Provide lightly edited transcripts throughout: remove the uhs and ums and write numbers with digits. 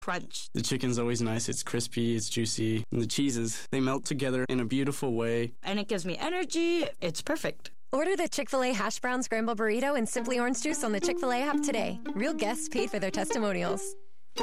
crunch. The chicken's always nice. It's crispy, it's juicy. And the cheeses, they melt together in a beautiful way. And it gives me energy. It's perfect. Order the Chick-fil-A Hash Brown Scramble Burrito and Simply Orange Juice on the Chick-fil-A app today. Real guests paid for their testimonials.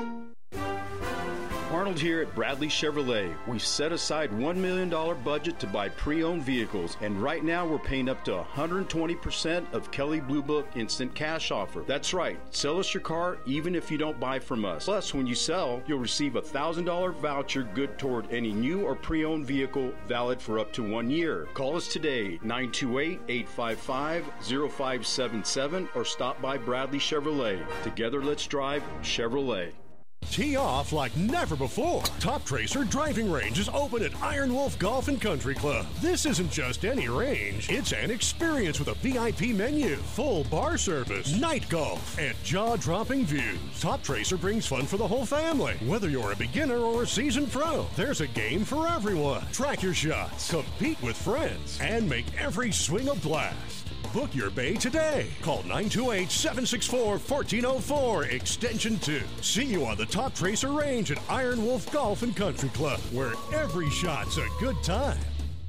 Arnold here at Bradley Chevrolet. We've set aside $1 million budget to buy pre-owned vehicles, and right now we're paying up to 120% of Kelley Blue Book Instant Cash offer. That's right. Sell us your car even if you don't buy from us. Plus, when you sell, you'll receive a $1,000 voucher good toward any new or pre-owned vehicle valid for up to 1 year. Call us today, 928-855-0577, or stop by Bradley Chevrolet. Together, let's drive Chevrolet. Tee off like never before. Top Tracer Driving Range is open at Iron Wolf Golf and Country Club. This isn't just any range. It's an experience with a VIP menu, full bar service, night golf, and jaw-dropping views. Top Tracer brings fun for the whole family. Whether you're a beginner or a seasoned pro, there's a game for everyone. Track your shots, compete with friends, and make every swing a blast. Book your bay today. Call 928-764-1404, extension 2. See you on the Top Tracer Range at Iron Wolf Golf and Country Club, where every shot's a good time.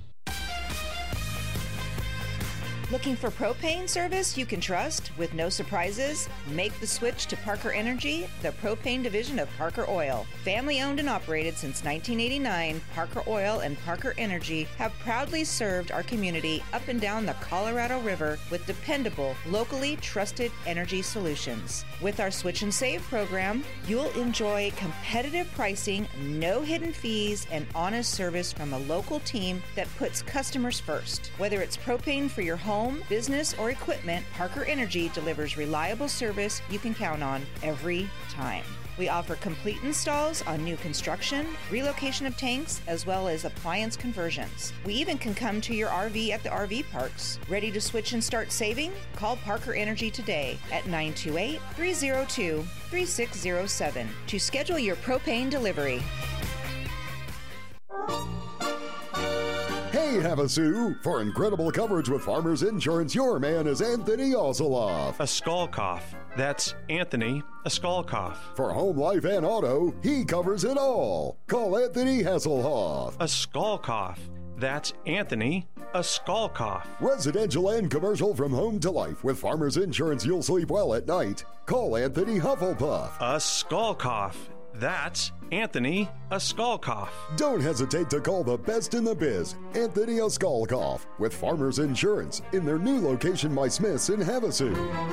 Looking for propane service you can trust with no surprises? Make the switch to Parker Energy, the propane division of Parker Oil. Family owned and operated since 1989, Parker Oil and Parker Energy have proudly served our community up and down the Colorado River with dependable, locally trusted energy solutions. With our Switch and Save program, you'll enjoy competitive pricing, no hidden fees, and honest service from a local team that puts customers first. Whether it's propane for your home, business, or equipment, Parker Energy delivers reliable service you can count on every time. We offer complete installs on new construction, relocation of tanks, as well as appliance conversions. We even can come to your RV at the RV parks. Ready to switch and start saving? Call Parker Energy today at 928-302-3607 to schedule your propane delivery. Hey, Havasu! For incredible coverage with Farmers Insurance, your man is Anthony Osoloff. A skull cough. That's Anthony, a skull cough. For home, life, and auto, he covers it all. Call Anthony Hasselhoff. A skull cough. That's Anthony, a skull cough. Residential and commercial from home to life. With Farmers Insurance, you'll sleep well at night. Call Anthony Hufflepuff. A skull cough. That's Anthony, a skull cough. Don't hesitate to call the best in the biz, Anthony a skull cough, with Farmers Insurance in their new location by Smith's in Havasu.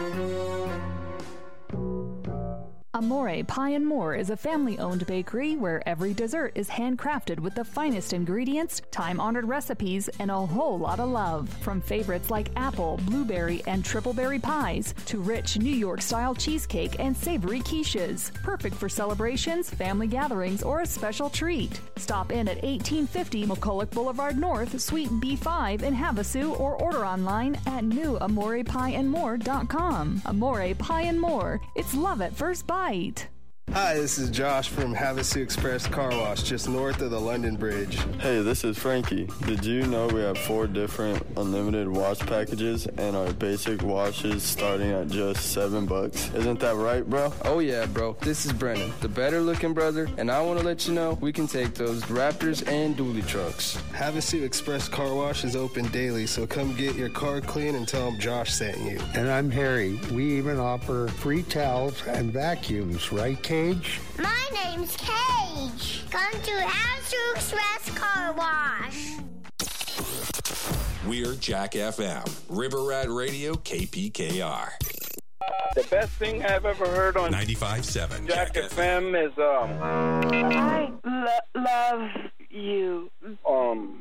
Amore Pie and More is a family-owned bakery where every dessert is handcrafted with the finest ingredients, time-honored recipes, and a whole lot of love. From favorites like apple, blueberry, and triple berry pies to rich New York-style cheesecake and savory quiches. Perfect for celebrations, family gatherings, or a special treat. Stop in at 1850 McCulloch Boulevard North, Suite B5 in Havasu, or order online at newamorepieandmore.com. Amore Pie and More. It's love at first bite. Hi, this is Josh from Havasu Express Car Wash, just north of the London Bridge. Hey, this is Frankie. Did you know we have 4 different unlimited wash packages and our basic washes starting at just $7? Isn't that right, bro? Oh yeah, bro. This is Brennan, the better looking brother, and I want to let you know we can take those Raptors and dually trucks. Havasu Express Car Wash is open daily, so come get your car clean and tell them Josh sent you. And I'm Harry. We even offer free towels and vacuums, right, Cage? My name's Cage. Come to Havasu Express Car Wash. We're Jack FM, River Rat Radio, KPKR. The best thing I've ever heard on 95.7 Jack FM is I love you.